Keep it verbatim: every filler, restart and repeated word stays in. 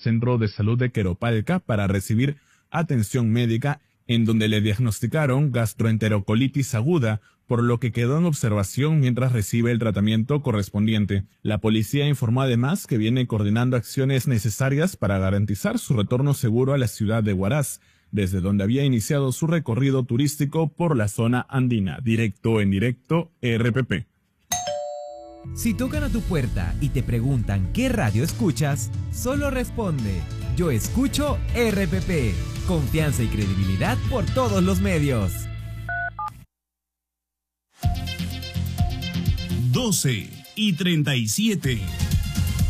centro de salud de Queropalca para recibir atención médica, en donde le diagnosticaron gastroenterocolitis aguda, por lo que quedó en observación mientras recibe el tratamiento correspondiente. La policía informó además que viene coordinando acciones necesarias para garantizar su retorno seguro a la ciudad de Huaraz, desde donde había iniciado su recorrido turístico por la zona andina. Directo en directo, R P P. Si tocan a tu puerta y te preguntan qué radio escuchas, solo responde: yo escucho R P P. Confianza y credibilidad por todos los medios. doce y treinta y siete.